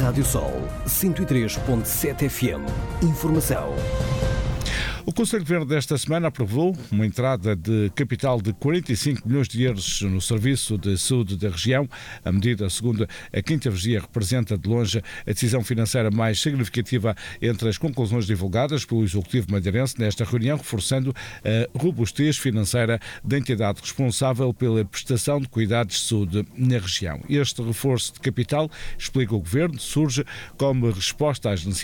Rádio Sol 103.7 FM. Informação. O Conselho de Governo desta semana aprovou uma entrada de capital de 45 milhões de euros no Serviço de Saúde da região. A medida, segundo a 5ª Vigia, representa de longe a decisão financeira mais significativa entre as conclusões divulgadas pelo Executivo madeirense nesta reunião, reforçando a robustez financeira da entidade responsável pela prestação de cuidados de saúde na região. Este reforço de capital, explica o Governo, surge como resposta às necessidades